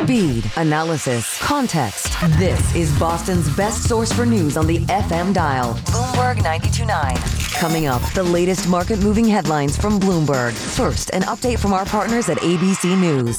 Speed, analysis, context. This is Boston's best source for news on the FM dial. Bloomberg 92.9. Coming up, the latest market-moving headlines from Bloomberg. First, an update from our partners at ABC News.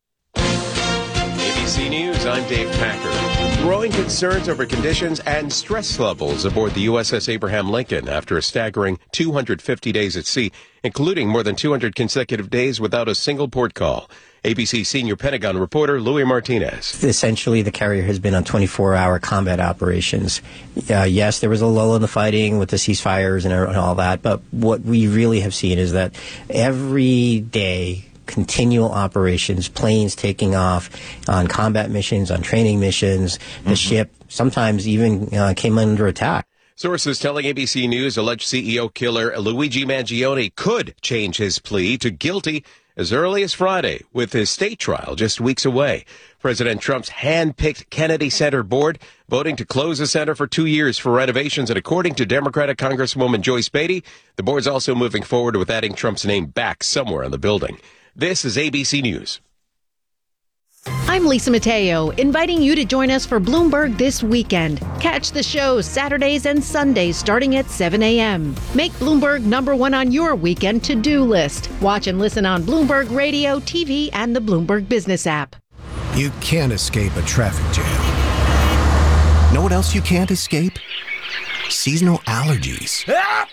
ABC News, I'm Dave Packer. Growing concerns over conditions and stress levels aboard the USS Abraham Lincoln after a staggering 250 days at sea, including more than 200 consecutive days without a single port call. ABC senior Pentagon reporter Louis Martinez. Essentially, the carrier has been on 24-hour combat operations. Yes, there was a lull in the fighting with the ceasefires and all that, but what we really have seen is that every day, continual operations, planes taking off on combat missions, on training missions. The ship sometimes even came under attack. Sources telling ABC News alleged CEO killer Luigi Mangione could change his plea to guilty as early as Friday, with his state trial just weeks away. President Trump's hand-picked Kennedy Center board voting to close the center for 2 years for renovations, and according to Democratic Congresswoman Joyce Beatty, the board's also moving forward with adding Trump's name back somewhere in the building. This is ABC News. I'm Lisa Mateo, inviting you to join us for Bloomberg This Weekend. Catch the show Saturdays and Sundays starting at 7 a.m. Make Bloomberg #1 on your weekend to-do list. Watch and listen on Bloomberg Radio, TV, and the Bloomberg Business app. You can't escape a traffic jam. Know what else you can't escape? Seasonal allergies.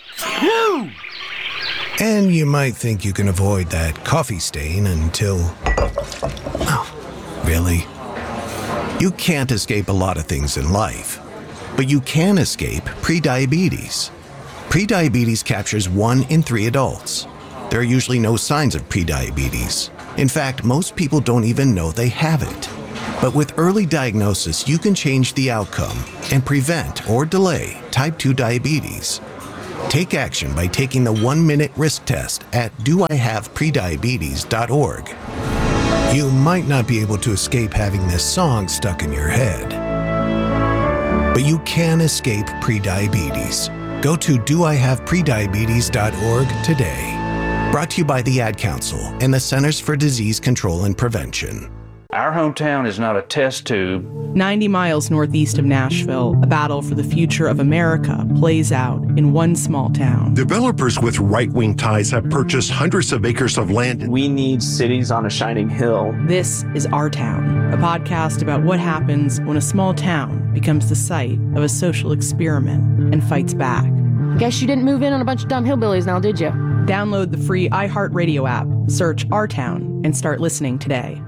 And you might think you can avoid that coffee stain until... Oh, really? You can't escape a lot of things in life, but you can escape prediabetes. Prediabetes captures 1 in 3 adults. There are usually no signs of prediabetes. In fact, most people don't even know they have it. But with early diagnosis, you can change the outcome and prevent or delay type 2 diabetes. Take action by taking the 1-minute risk test at doihaveprediabetes.org. You might not be able to escape having this song stuck in your head, but you can escape prediabetes. Go to doihaveprediabetes.org today. Brought to you by the Ad Council and the Centers for Disease Control and Prevention. Our hometown is not a test tube. 90 miles northeast of Nashville, a battle for the future of America plays out in one small town. Developers with right-wing ties have purchased hundreds of acres of land. We need cities on a shining hill. This is Our Town, a podcast about what happens when a small town becomes the site of a social experiment and fights back. Guess you didn't move in on a bunch of dumb hillbillies now, did you? Download the free iHeartRadio app, search Our Town, and start listening today.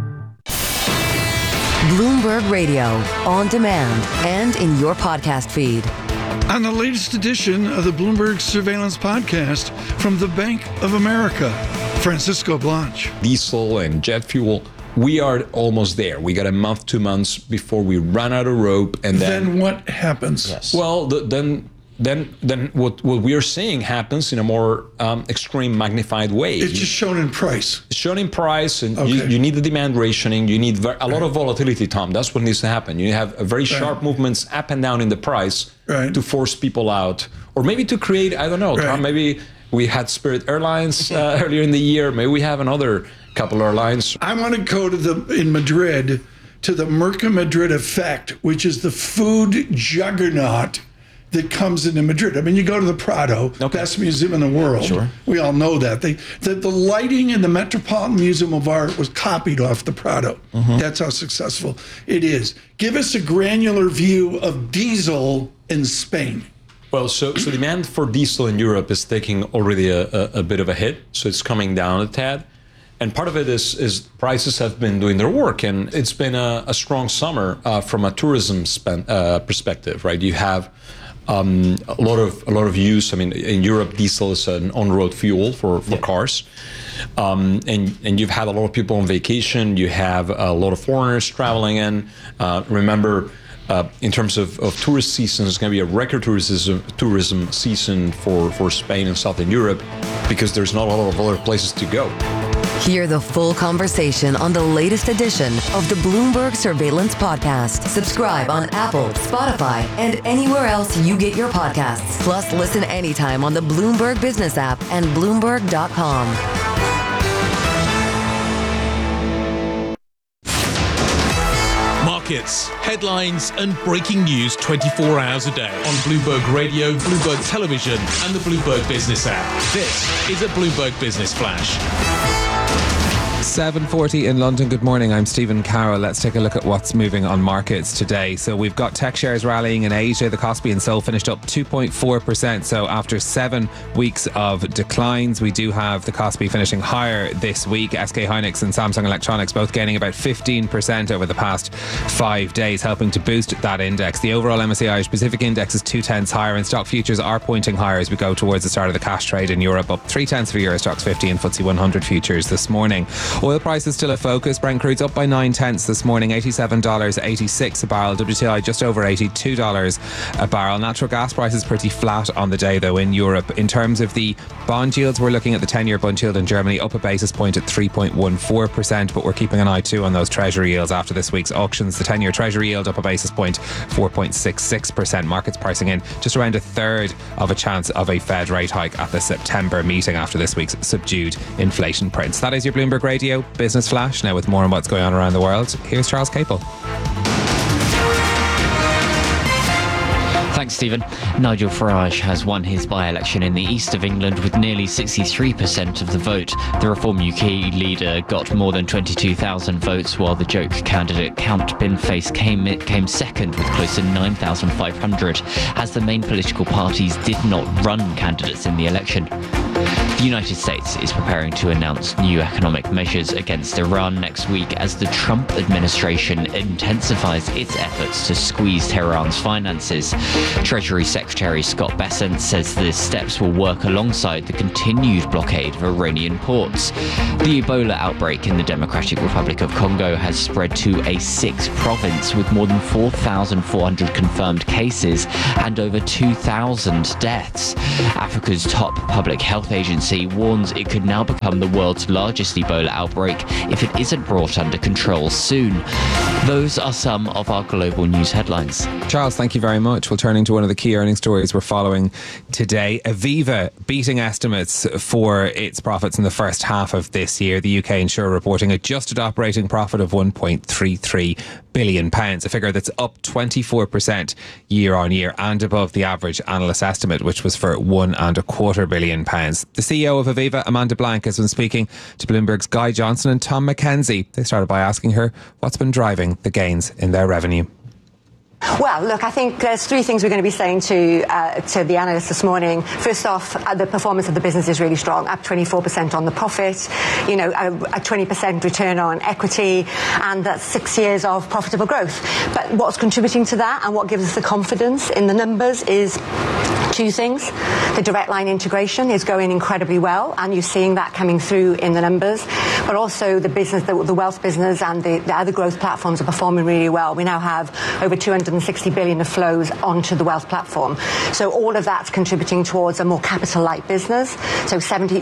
Bloomberg Radio, on demand and in your podcast feed. On the latest edition of the Bloomberg Surveillance Podcast from the Bank of America, Francisco Blanch. Diesel and jet fuel, we are almost there. We got a month, 2 months before we run out of rope, and then what happens? Yes. Well, then what we are seeing happens in a more extreme, magnified way. It's just shown in price. It's shown in price, and you need the demand rationing. You need a lot of volatility, Tom. That's what needs to happen. You have a very sharp movements up and down in the price to force people out, or maybe to create, I don't know, Tom, maybe we had Spirit Airlines earlier in the year. Maybe we have another couple airlines. I want to go in Madrid to the Mercamadrid effect, which is the food juggernaut that comes into Madrid. I mean, you go to the Prado, best museum in the world. Sure. We all know that. The lighting in the Metropolitan Museum of Art was copied off the Prado. That's how successful it is. Give us a granular view of diesel in Spain. Well, so demand for diesel in Europe is taking already a bit of a hit. So it's coming down a tad. And part of it is prices have been doing their work, and it's been a strong summer from a tourism perspective, right? You have a lot of use. I mean, in Europe, diesel is an on-road fuel for cars, and you've had a lot of people on vacation. You have a lot of foreigners traveling in. Remember, in terms of tourist season, it's going to be a record tourism season for Spain and Southern Europe, because there's not a lot of other places to go. Hear the full conversation on the latest edition of the Bloomberg Surveillance Podcast. Subscribe on Apple, Spotify, and anywhere else you get your podcasts. Plus, listen anytime on the Bloomberg Business app and Bloomberg.com. markets, headlines and breaking news 24 hours a day on Bloomberg Radio, Bloomberg Television and the Bloomberg Business app. This is a Bloomberg Business Flash. 7:40 in London. Good morning. I'm Stephen Carroll. Let's take a look at what's moving on markets today. So we've got tech shares rallying in Asia. The Kospi and Seoul finished up 2.4%. So after 7 weeks of declines, we do have the Kospi finishing higher this week. SK Hynix and Samsung Electronics both gaining about 15% over the past 5 days, helping to boost that index. The overall MSCI Asia Pacific Index is 0.2 higher, and stock futures are pointing higher as we go towards the start of the cash trade in Europe, up 0.3 for Euro Stoxx 50 and FTSE 100 futures this morning. Oil prices still a focus. Brent crude's up by 0.9 this morning, $87.86 a barrel. WTI just over $82 a barrel. Natural gas prices pretty flat on the day though in Europe. In terms of the bond yields, we're looking at the 10-year bond yield in Germany up a basis point at 3.14%, but we're keeping an eye too on those treasury yields after this week's auctions. The 10-year treasury yield up a basis point, 4.66%. Markets pricing in just around 1/3 of a chance of a Fed rate hike at the September meeting after this week's subdued inflation prints. That is your Bloomberg Radio Business Flash. Now with more on what's going on around the world, here's Charles Capel. Thanks, Stephen. Nigel Farage has won his by-election in the east of England with nearly 63% of the vote. The Reform UK leader got more than 22,000 votes, while the joke candidate Count Binface came second with close to 9,500, as the main political parties did not run candidates in the election. The United States is preparing to announce new economic measures against Iran next week as the Trump administration intensifies its efforts to squeeze Tehran's finances. Treasury Secretary Scott Bessent says the steps will work alongside the continued blockade of Iranian ports. The Ebola outbreak in the Democratic Republic of Congo has spread to a 6th province with more than 4,400 confirmed cases and over 2,000 deaths. Africa's top public health agency warns it could now become the world's largest Ebola outbreak if it isn't brought under control soon. Those are some of our global news headlines. Charles, thank you very much. Well, turning to one of the key earnings stories we're following today, Aviva beating estimates for its profits in the first half of this year. The UK insurer reporting adjusted operating profit of £1.33 billion, a figure that's up 24% year on year and above the average analyst estimate, which was for £1.25 billion. The CEO of Aviva, Amanda Blank, has been speaking to Bloomberg's Guy Johnson and Tom McKenzie. They started by asking her what's been driving the gains in their revenue. Well, look, I think there's 3 things we're going to be saying to the analysts this morning. First off, the performance of the business is really strong, up 24% on the profit, a 20% return on equity, and that's 6 years of profitable growth. But what's contributing to that and what gives us the confidence in the numbers is 2 things. The Direct Line integration is going incredibly well, and you're seeing that coming through in the numbers. But also the business, the wealth business and the other growth platforms are performing really well. We now have over 260 billion of flows onto the wealth platform. So all of that's contributing towards a more capital light business. So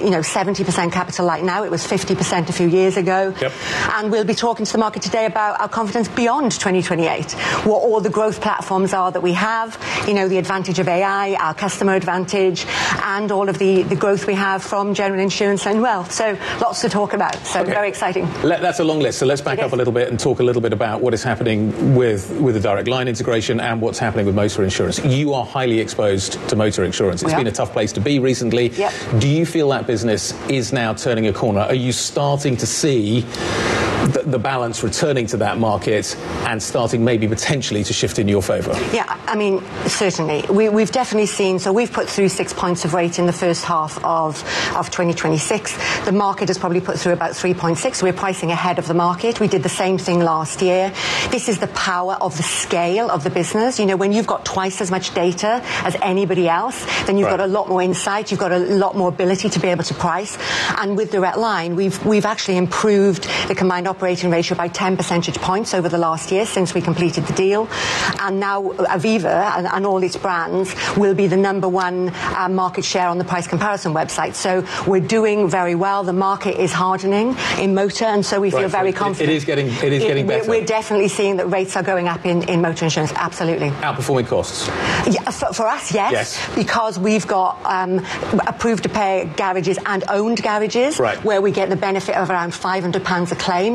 70% capital light now. It was 50% a few years ago. Yep. And we'll be talking to the market today about our confidence beyond 2028, what all the growth platforms are that we have, the advantage of AI, our customer advantage, and all of the growth we have from general insurance and wealth. So lots to talk about. So very exciting. That's a long list. So let's back up a little bit and talk a little bit about what is happening with the Direct Line integration and what's happening with motor insurance. You are highly exposed to motor insurance. It's been a tough place to be recently. Yep. Do you feel that business is now turning a corner? Are you starting to see the balance returning to that market and starting maybe potentially to shift in your favour? Yeah, I mean, certainly. We've definitely seen, so we've put through 6 points of rate in the first half of 2026. The market has probably put through about 3.6, so we're pricing ahead of the market. We did the same thing last year. This is the power of the scale of the business. When you've got twice as much data as anybody else, then you've got a lot more insight, you've got a lot more ability to be able to price. And with Direct Line, we've actually improved the combined operating ratio by 10 percentage points over the last year since we completed the deal. And now Aviva and all its brands will be the number 1 market share on the price comparison website. So we're doing very well. The market is hardening in motor, and so we feel very confident. It is getting better. We're definitely seeing that rates are going up in motor insurance. Absolutely. Outperforming costs. Yeah, for us, yes. Because we've got approved to pay garages and owned garages, where we get the benefit of around £500 a claim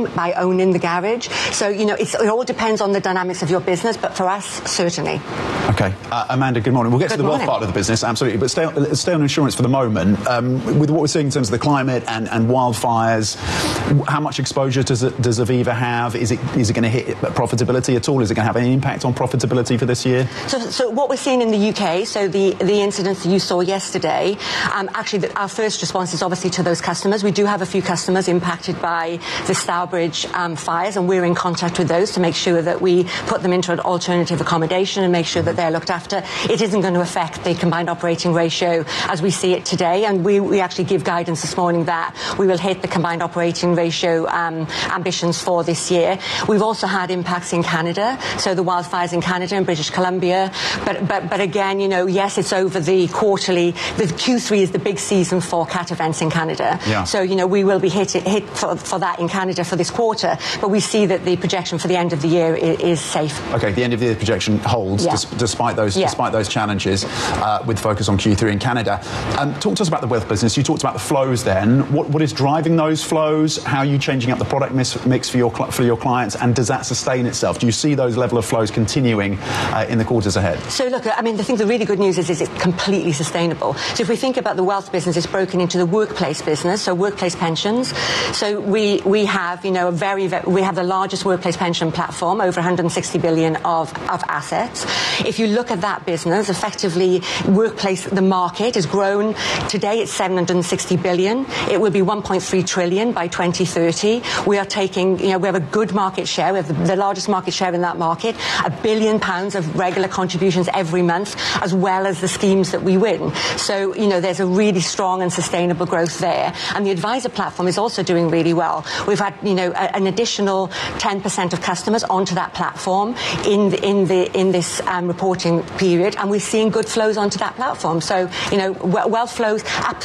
by owning the garage. So, it all depends on the dynamics of your business, but for us, certainly. Okay. Amanda, good morning. We'll get to the wealth part of the business, absolutely, but stay on insurance for the moment. With what we're seeing in terms of the climate and wildfires, how much exposure does Aviva have? Is it going to hit profitability at all? Is it going to have any impact on profitability for this year? So what we're seeing in the UK, so the incidents that you saw yesterday, actually our first response is obviously to those customers. We do have a few customers impacted by the Stourbridge fires, and we're in contact with those to make sure that we put them into an alternative accommodation and make sure that they're looked after. It isn't going to affect the combined operating ratio as we see it today, and we actually give guidance this morning that we will hit the combined operating ratio ambitions for this year. We've also had impacts in Canada, so the wildfires in Canada and British Columbia, but again, yes, it's over the quarterly. The Q3 is the big season for cat events in Canada. Yeah. So, we will be hit for that in Canada for this quarter, but we see that the projection for the end of the year is safe. Okay, the end of the year projection holds despite those challenges, with focus on Q3 in Canada. Talk to us about the wealth business. You talked about the flows then. What is driving those flows? How are you changing up the product mix for your clients, and does that sustain itself? Do you see those level of flows continuing in the quarters ahead? So look, the really good news is it's completely sustainable. So if we think about the wealth business, it's broken into the workplace business, so workplace pensions. So we have, we have the largest workplace pension platform, over 160 billion of assets. If you look at that business, effectively, the market has grown. Today it's 760 billion. It will be 1.3 trillion by 2030. We are taking, we have a good market share. We have the largest market share in that market, £1 billion of regular contributions every month, as well as the schemes that we win. So, there's a really strong and sustainable growth there. And the advisor platform is also doing really well. We've had, an additional 10% of customers onto that platform in this reporting period, and we're seeing good flows onto that platform. So, wealth flows up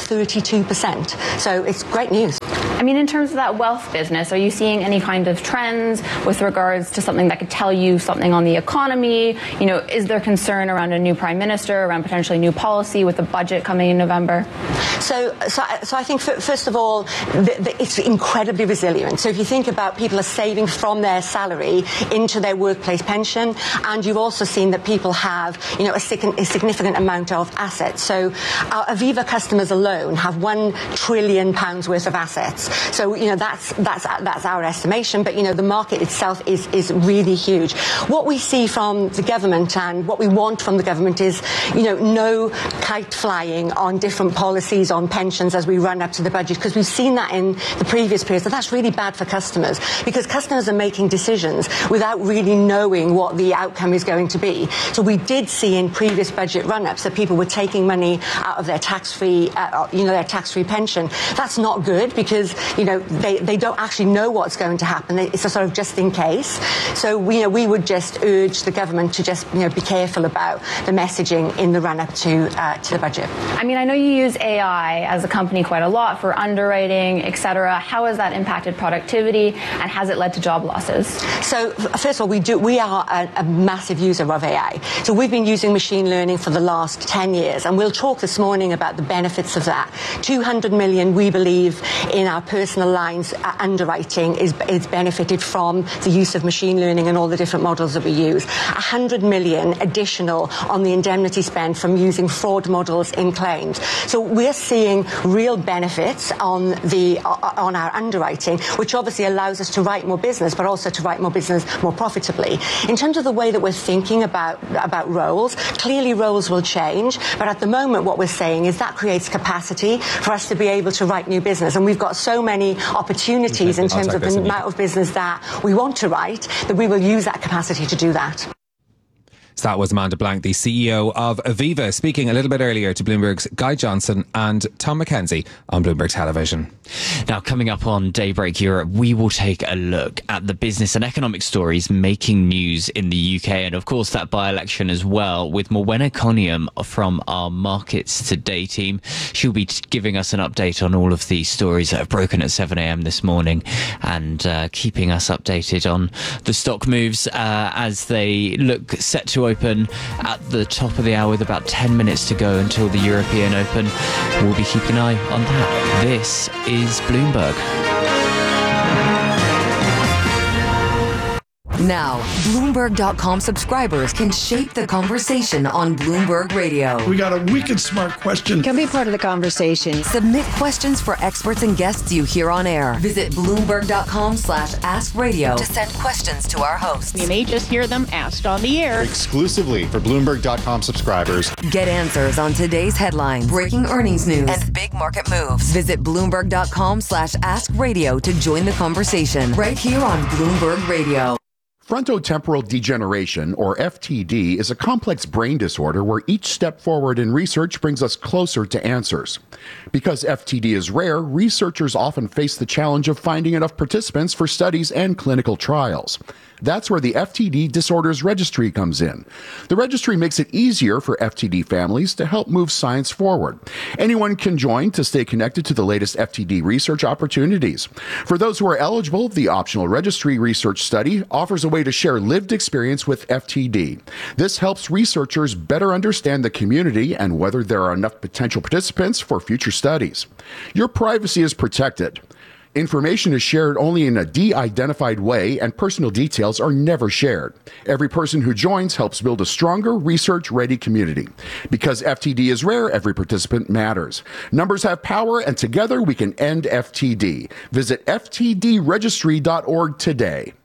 32%. So it's great news. In terms of that wealth business, are you seeing any kind of trends with regards to something that could tell you something on the economy? Is there concern around a new prime minister, around potentially new policy with the budget coming in November? So I think, first of all, it's incredibly resilient. So if you think about people are saving from their salary into their workplace pension, and you've also seen that people have, a significant amount of assets. So our Aviva customers alone have £1 trillion worth of assets. So, that's our estimation, but, the market itself is really huge. What we see from the government and what we want from the government is, no kite flying on different policies on pensions as we run up to the budget, because we've seen that in the previous periods, that's really bad for customers, because customers are making decisions without really knowing what the outcome is going to be. So we did see in previous budget run-ups that people were taking money out of their tax-free, their tax-free pension. That's not good, because, they don't actually know what's going to happen. It's a sort of just in case. So, we would just urge the government to just, be careful about the messaging in the run-up to the budget. I know you use AI as a company quite a lot for underwriting, etc. How has that impacted productivity, and has it led to job losses? So, first of all, we are a massive user of AI. So we've been using machine learning for the last 10 years, and we'll talk this morning about the benefits of that. 200 million, we believe, in our personal lines underwriting is benefited from the use of machine learning and all the different models that we use. 100 million additional on the indemnity spend from using fraud models in claims. So we're seeing real benefits on our underwriting, which obviously allows us to write more business, but also to write more business more profitably. In terms of the way that we're thinking about roles, clearly roles will change, but at the moment what we're saying is that creates capacity for us to be able to write new business, and we've got so many opportunities in terms of the amount of business that we want to write that we will use that capacity to do that. So that was Amanda Blank, the CEO of Aviva, speaking a little bit earlier to Bloomberg's Guy Johnson and Tom McKenzie on Bloomberg Television. Now, coming up on Daybreak Europe, we will take a look at the business and economic stories making news in the UK, and of course that by-election as well, with Morwenna Coniam from our Markets Today team. She'll be giving us an update on all of the stories that have broken at 7 a.m. this morning, and keeping us updated on the stock moves as they look set to open at the top of the hour with about 10 minutes to go until the European Open. We'll be keeping an eye on that. This is Bloomberg. Now, Bloomberg.com subscribers can shape the conversation on Bloomberg Radio. We got a wicked smart question. Can be part of the conversation. Submit questions for experts and guests you hear on air. Visit Bloomberg.com/AskRadio to send questions to our hosts. You may just hear them asked on the air. Exclusively for Bloomberg.com subscribers. Get answers on today's headlines, breaking earnings news, and big market moves. Visit Bloomberg.com/AskRadio to join the conversation right here on Bloomberg Radio. Frontotemporal degeneration, or FTD, is a complex brain disorder where each step forward in research brings us closer to answers. Because FTD is rare, researchers often face the challenge of finding enough participants for studies and clinical trials. That's where the FTD Disorders Registry comes in. The registry makes it easier for FTD families to help move science forward. Anyone can join to stay connected to the latest FTD research opportunities. For those who are eligible, the optional registry research study offers a way to share lived experience with FTD. This helps researchers better understand the community and whether there are enough potential participants for future studies. Your privacy is protected. Information is shared only in a de-identified way, and personal details are never shared. Every person who joins helps build a stronger, research-ready community. Because FTD is rare, every participant matters. Numbers have power, and together we can end FTD. Visit ftdregistry.org today.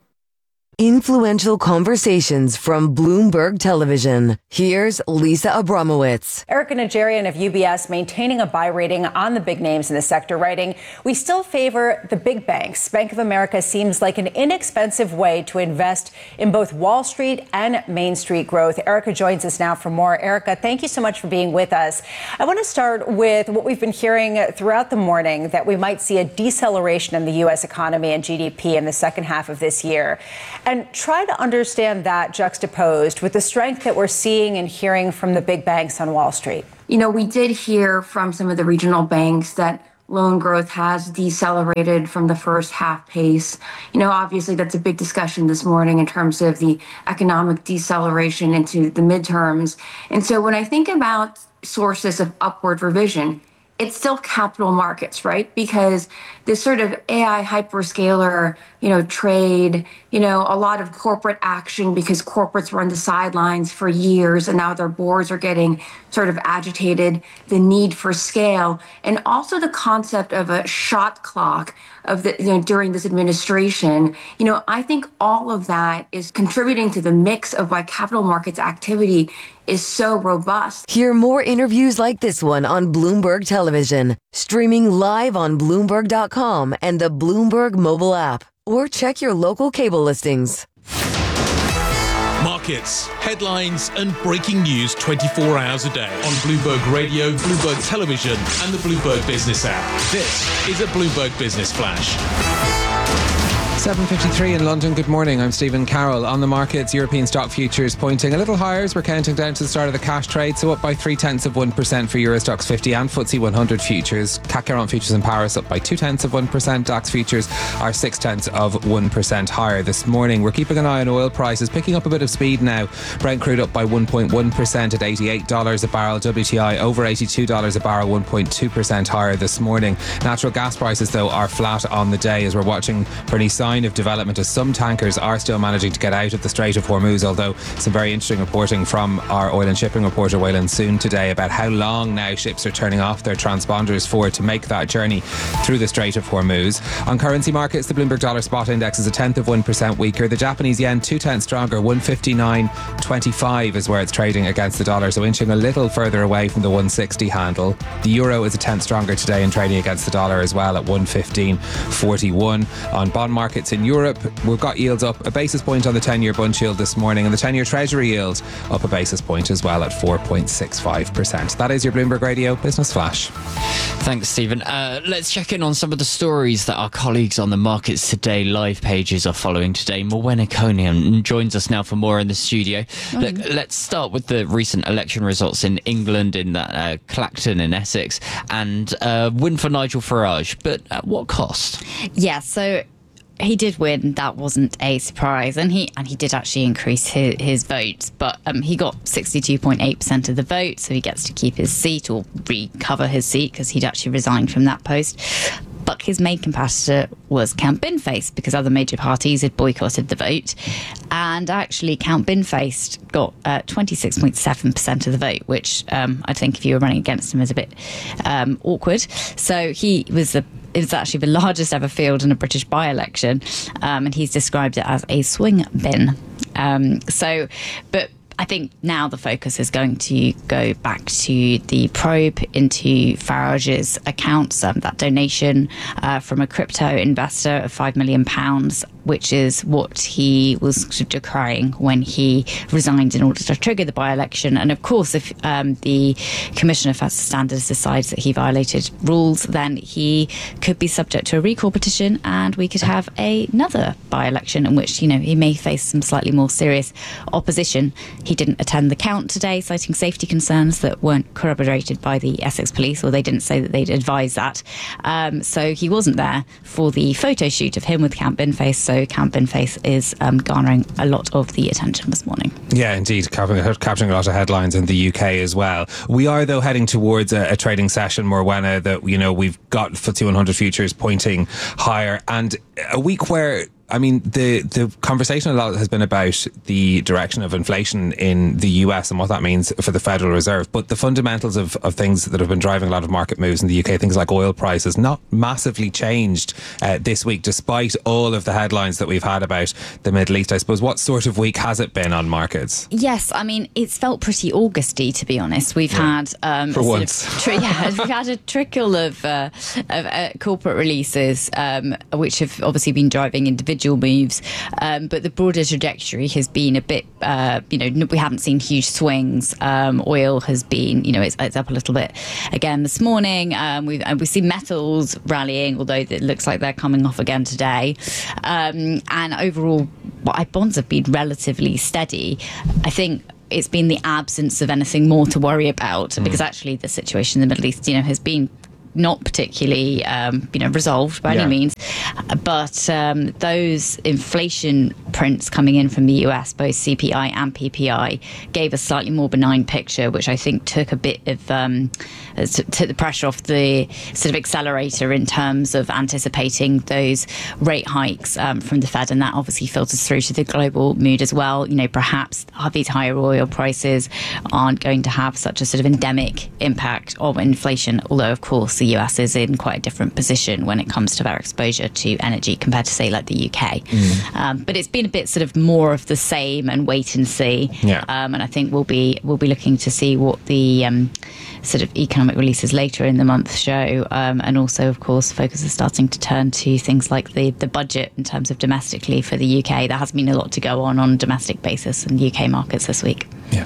Influential conversations from Bloomberg Television. Here's Lisa Abramowitz. Erica Najarian of UBS maintaining a buy rating on the big names in the sector, writing, "We still favor the big banks. Bank of America seems like an inexpensive way to invest in both Wall Street and Main Street growth." Erica joins us now for more. Erica, thank you so much for being with us. I want to start with what we've been hearing throughout the morning, that we might see a deceleration in the U.S. economy and GDP in the second half of this year. And try to understand that juxtaposed with the strength that we're seeing and hearing from the big banks on Wall Street. You know, we did hear from some of the regional banks that loan growth has decelerated from the first half pace. You know, obviously that's a big discussion this morning in terms of the economic deceleration into the midterms. And so when I think about sources of upward revision, it's still capital markets, right? Because this sort of AI hyperscaler, trade, a lot of corporate action because corporates were on the sidelines for years and now their boards are getting sort of agitated, the need for scale, and also the concept of a shot clock of during this administration. I think all of that is contributing to the mix of why capital markets activity is so robust. Hear more interviews like this one on Bloomberg Television, streaming live on Bloomberg.com and the Bloomberg mobile app, or check your local cable listings. Markets, headlines, and breaking news 24 hours a day on Bloomberg Radio, Bloomberg Television, and the Bloomberg Business app. This is a Bloomberg Business Flash. 7:53 in London. Good morning. I'm Stephen Carroll. On the markets, European stock futures pointing a little higher as we're counting down to the start of the cash trade. So up by 0.3% for Euro Stoxx 50 and FTSE 100 futures. CAC 40 futures in Paris up by 0.2%. DAX futures are 0.6% higher this morning. We're keeping an eye on oil prices, picking up a bit of speed now. Brent crude up by 1.1% at $88 a barrel. WTI over $82 a barrel, 1.2% higher this morning. Natural gas prices, though, are flat on the day as we're watching for any sign of development as some tankers are still managing to get out of the Strait of Hormuz, although some very interesting reporting from our oil and shipping reporter Waylon Soon today about how long now ships are turning off their transponders for to make that journey through the Strait of Hormuz. On currency markets, the Bloomberg dollar spot index is 0.1% weaker. The Japanese yen 0.2 stronger, 159.25 is where it's trading against the dollar, so inching a little further away from the 160 handle. The euro is 0.1 stronger today and trading against the dollar as well at 115.41. On bond markets in Europe, we've got yields up a basis point on the 10-year bund yield this morning, and the 10-year Treasury yield up a basis point as well at 4.65%. That is your Bloomberg Radio Business Flash. Thanks, Stephen. Let's check in on some of the stories that our colleagues on the Markets Today live pages are following today. Morwenna Coniam joins us now for more in the studio. Look, let's start with the recent election results in England, in Clacton in Essex, and win for Nigel Farage. But at what cost? Yeah, so he did win. That wasn't a surprise, and he did actually increase his vote, but he got 62.8% of the vote, so he gets to keep his seat or recover his seat because he'd actually resigned from that post. But his main competitor was Count Binface, because other major parties had boycotted the vote. And actually, Count Binface got 26.7% of the vote, which I think if you were running against him is a bit awkward. So it was actually the largest ever field in a British by-election, and he's described it as a swing bin. But I think now the focus is going to go back to the probe into Farage's accounts, that donation from a crypto investor of £5 million, which is what he was decrying when he resigned in order to trigger the by-election. And of course, if the Commissioner for Standards decides that he violated rules, then he could be subject to a recall petition, and we could have another by-election in which, he may face some slightly more serious opposition. He didn't attend the count today, citing safety concerns that weren't corroborated by the Essex Police, or they didn't say that they'd advise that. So he wasn't there for the photo shoot of him with Count Binface. So Count Binface is garnering a lot of the attention this morning. Yeah, indeed, capturing a lot of headlines in the UK as well. We are, though, heading towards a trading session, Morwenna, that, we've got FTSE 100 futures pointing higher, and a week where the conversation a lot has been about the direction of inflation in the US and what that means for the Federal Reserve. But the fundamentals of things that have been driving a lot of market moves in the UK, things like oil prices, not massively changed this week, despite all of the headlines that we've had about the Middle East. I suppose, what sort of week has it been on markets? Yes, it's felt pretty Augusty, to be honest. We've had for once. We've had a trickle of corporate releases, which have obviously been driving individual moves, but the broader trajectory has been a bit, we haven't seen huge swings. Oil has been, it's up a little bit again this morning. We've seen metals rallying, although it looks like they're coming off again today. And overall, bonds have been relatively steady. I think it's been the absence of anything more to worry about, because actually the situation in the Middle East, has been not particularly, resolved by any means. But those inflation prints coming in from the US, both CPI and PPI, gave a slightly more benign picture, which I think took a bit of took the pressure off the sort of accelerator in terms of anticipating those rate hikes from the Fed, and that obviously filters through to the global mood as well. Perhaps these higher oil prices aren't going to have such a sort of endemic impact of inflation, although of course the US is in quite a different position when it comes to their exposure to energy compared to, say, like the UK. But it's been a bit sort of more of the same and wait and see. And I think we'll be looking to see what the sort of economic releases later in the month show, and also, of course, focus is starting to turn to things like the budget in terms of domestically for the UK. There has been a lot to go on a domestic basis in UK markets this week.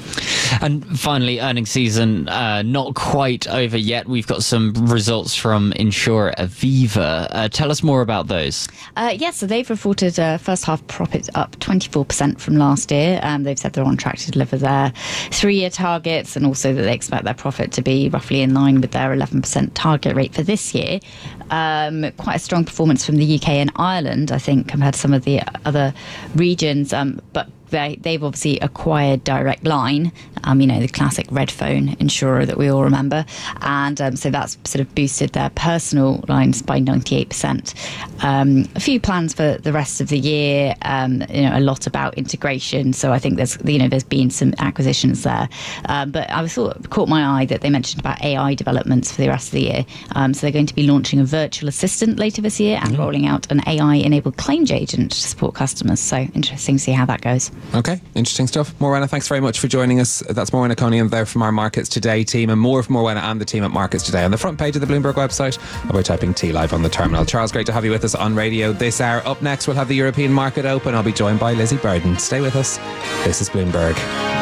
And finally, earnings season not quite over yet. We've got some results from insurer Aviva. Tell us more about those. So they've reported first half profits up 24% from last year. They've said they're on track to deliver their 3-year targets, and also that they expect their profit to be roughly in line with their 11% target rate for this year. Quite a strong performance from the UK and Ireland, I think, compared to some of the other regions, but they've obviously acquired Direct Line, the classic red phone insurer that we all remember, and so that's sort of boosted their personal lines by 98%. A few plans for the rest of the year, a lot about integration, so I think there's been some acquisitions there, but I caught my eye that they mentioned about AI developments for the rest of the year. So they're going to be launching a virtual assistant later this year and rolling out an AI-enabled claims agent to support customers, so interesting to see how that goes. Okay, interesting stuff. Morwenna, thanks very much for joining us. That's Morwenna Conian there from our Markets Today team, and more from Morwenna and the team at Markets Today on the front page of the Bloomberg website, or by typing T live on the terminal. Charles, great to have you with us on radio this hour. Up next, we'll have the European market open. I'll be joined by Lizzie Burden. Stay with us. This is Bloomberg.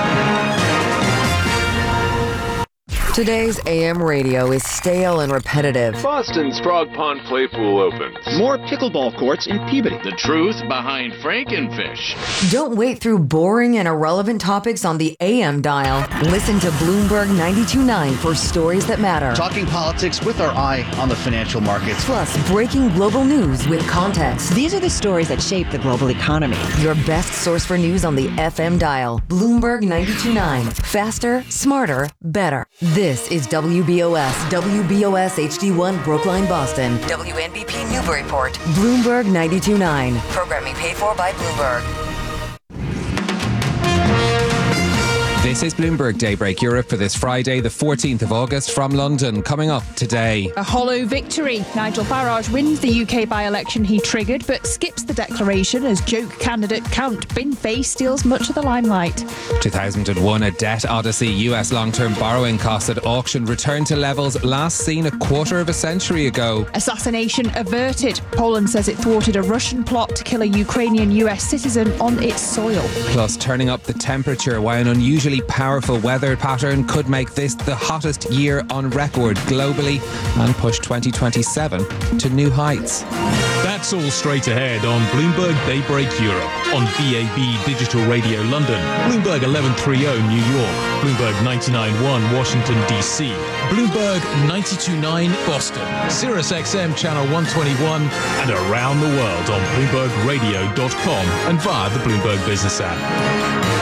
Today's AM radio is stale and repetitive. Boston's Frog Pond Play Pool opens. More pickleball courts in Peabody. The truth behind Frankenfish. Don't wait through boring and irrelevant topics on the AM dial. Listen to Bloomberg 92.9 for stories that matter. Talking politics with our eye on the financial markets. Plus, breaking global news with context. These are the stories that shape the global economy. Your best source for news on the FM dial. Bloomberg 92.9. Faster, smarter, better. This is WBOS HD1 Brookline, Boston. WNBP Newburyport. Bloomberg 92.9. Programming paid for by Bloomberg. This is Bloomberg Daybreak Europe for this Friday, the 14th of August from London. Coming up today. A hollow victory. Nigel Farage wins the UK by-election he triggered, but skips the declaration as joke candidate Count Binface steals much of the limelight. 2001, a debt odyssey. US long-term borrowing costs at auction return to levels last seen a quarter of a century ago. Assassination averted. Poland says it thwarted a Russian plot to kill a Ukrainian US citizen on its soil. Plus, turning up the temperature, why an unusually powerful weather pattern could make this the hottest year on record globally and push 2027 to new heights. That's all straight ahead on Bloomberg Daybreak Europe, on DAB Digital Radio London, Bloomberg 1130 New York, Bloomberg 99.1 Washington DC, Bloomberg 92.9 Boston, Sirius XM Channel 121, and around the world on BloombergRadio.com and via the Bloomberg Business app.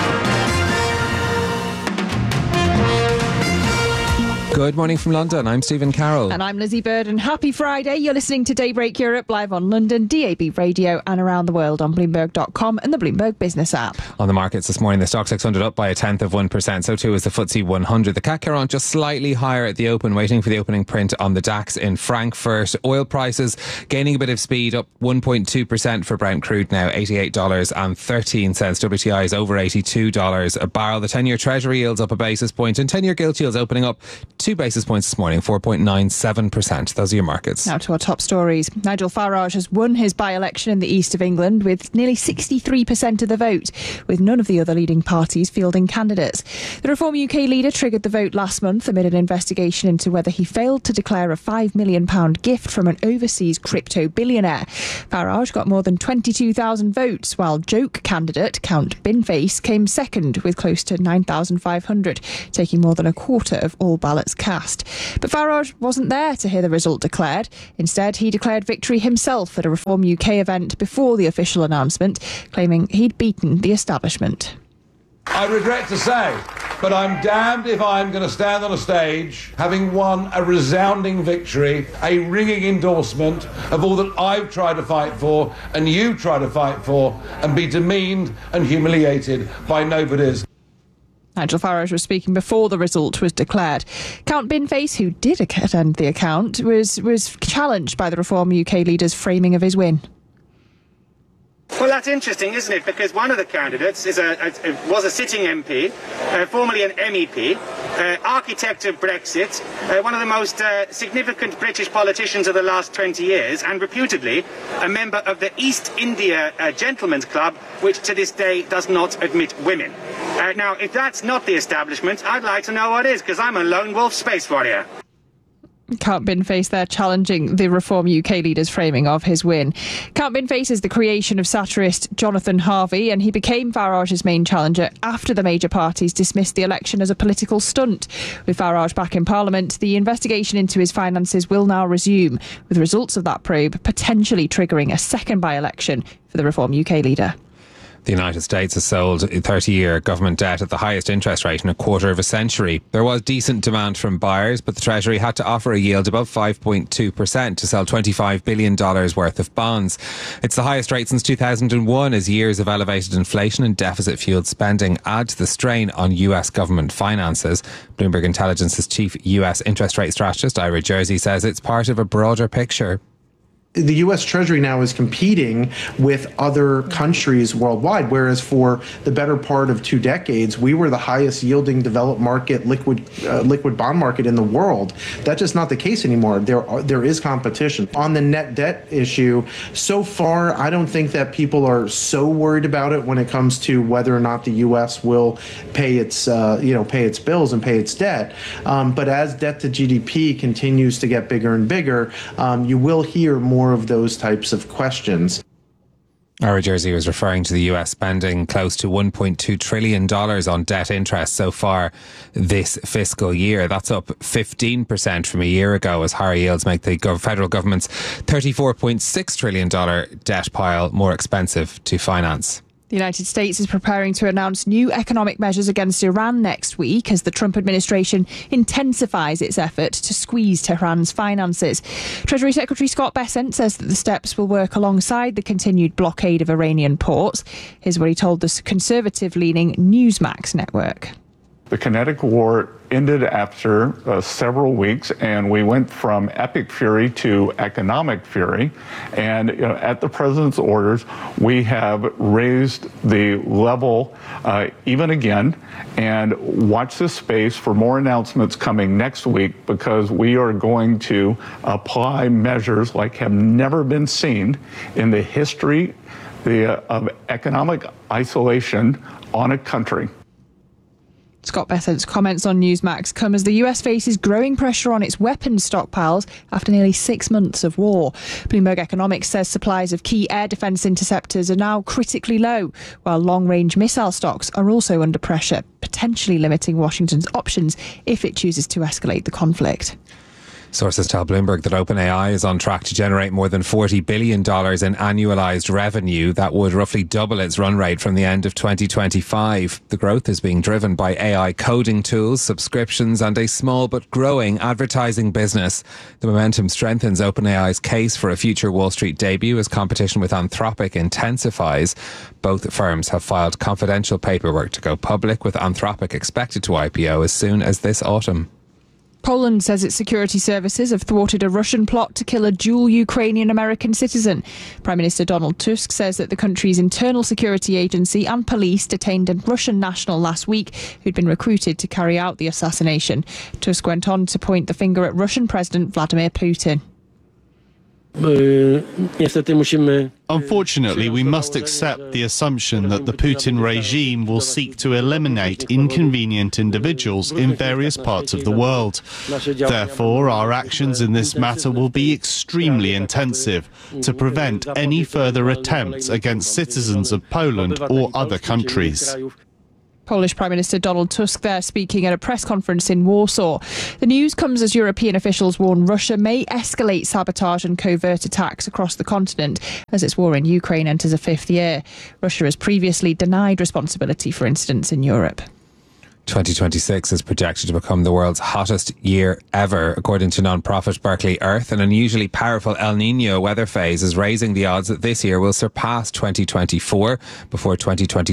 Good morning from London. I'm Stephen Carroll. And I'm Lizzie Bird, and happy Friday. You're listening to Daybreak Europe live on London, DAB Radio, and around the world on Bloomberg.com and the Bloomberg Business app. On the markets this morning, the Stoxx 600 up by 0.1%. So too is the FTSE 100. The CAC 40 just slightly higher at the open, waiting for the opening print on the DAX in Frankfurt. Oil prices gaining a bit of speed, up 1.2% for Brent crude now, $88.13. WTI is over $82 a barrel. The 10-year Treasury yields up a basis point, and 10-year gilt yields opening up 2 basis points this morning, 4.97%. Those are your markets. Now to our top stories. Nigel Farage has won his by-election in the east of England with nearly 63% of the vote, with none of the other leading parties fielding candidates. The Reform UK leader triggered the vote last month amid an investigation into whether he failed to declare a £5 million gift from an overseas crypto billionaire. Farage got more than 22,000 votes, while joke candidate Count Binface came second with close to 9,500, taking more than a quarter of all ballots cast. But Farage wasn't there to hear the result declared. Instead, he declared victory himself at a Reform UK event before the official announcement, claiming he'd beaten the establishment. I regret to say, but I'm damned if I'm going to stand on a stage having won a resounding victory, a ringing endorsement of all that I've tried to fight for and you try to fight for, and be demeaned and humiliated by nobodies. Nigel Farage was speaking before the result was declared. Count Binface, who did attend the account, was challenged by the Reform UK leader's framing of his win. Well, that's interesting, isn't it? Because one of the candidates was a sitting MP, formerly an MEP, architect of Brexit, one of the most significant British politicians of the last 20 years, and reputedly a member of the East India Gentlemen's Club, which to this day does not admit women. Now, if that's not the establishment, I'd like to know what is, because I'm a lone wolf space warrior. Count Binface there challenging the Reform UK leader's framing of his win. Count Binface is the creation of satirist Jonathan Harvey, and he became Farage's main challenger after the major parties dismissed the election as a political stunt. With Farage back in Parliament, the investigation into his finances will now resume, with results of that probe potentially triggering a second by-election for the Reform UK leader. The United States has sold 30-year government debt at the highest interest rate in a quarter of a century. There was decent demand from buyers, but the Treasury had to offer a yield above 5.2% to sell $25 billion worth of bonds. It's the highest rate since 2001 as years of elevated inflation and deficit-fueled spending add to the strain on US government finances. Bloomberg Intelligence's chief US interest rate strategist, Ira Jersey, says it's part of a broader picture. The U.S. Treasury now is competing with other countries worldwide, whereas for the better part of 2 decades, we were the highest yielding developed market liquid bond market in the world. That's just not the case anymore. There is competition. On the net debt issue, so far, I don't think that people are so worried about it when it comes to whether or not the U.S. will pay its bills and pay its debt. But as debt to GDP continues to get bigger and bigger, you will hear more of those types of questions. Ira Jersey was referring to the US spending close to $1.2 trillion on debt interest so far this fiscal year. That's up 15% from a year ago as higher yields make the federal government's $34.6 trillion debt pile more expensive to finance. The United States is preparing to announce new economic measures against Iran next week as the Trump administration intensifies its effort to squeeze Tehran's finances. Treasury Secretary Scott Bessent says that the steps will work alongside the continued blockade of Iranian ports. Here's what he told the conservative-leaning Newsmax network. The kinetic war ended after several weeks, and we went from epic fury to economic fury. And at the president's orders, we have raised the level even again. And watch this space for more announcements coming next week, because we are going to apply measures like have never been seen in the history of economic isolation on a country. Scott Bessent's comments on Newsmax come as the US faces growing pressure on its weapons stockpiles after nearly 6 months of war. Bloomberg Economics says supplies of key air defence interceptors are now critically low, while long-range missile stocks are also under pressure, potentially limiting Washington's options if it chooses to escalate the conflict. Sources tell Bloomberg that OpenAI is on track to generate more than $40 billion in annualised revenue. That would roughly double its run rate from the end of 2025. The growth is being driven by AI coding tools, subscriptions and a small but growing advertising business. The momentum strengthens OpenAI's case for a future Wall Street debut as competition with Anthropic intensifies. Both firms have filed confidential paperwork to go public, with Anthropic expected to IPO as soon as this autumn. Poland says its security services have thwarted a Russian plot to kill a dual Ukrainian-American citizen. Prime Minister Donald Tusk says that the country's internal security agency and police detained a Russian national last week who'd been recruited to carry out the assassination. Tusk went on to point the finger at Russian President Vladimir Putin. Unfortunately, we must accept the assumption that the Putin regime will seek to eliminate inconvenient individuals in various parts of the world. Therefore, our actions in this matter will be extremely intensive to prevent any further attempts against citizens of Poland or other countries. Polish Prime Minister Donald Tusk there speaking at a press conference in Warsaw. The news comes as European officials warn Russia may escalate sabotage and covert attacks across the continent as its war in Ukraine enters a fifth year. Russia has previously denied responsibility for incidents in Europe. 2026 is projected to become the world's hottest year ever, according to non-profit Berkeley Earth. An unusually powerful El Niño weather phase is raising the odds that this year will surpass 2024 before 2026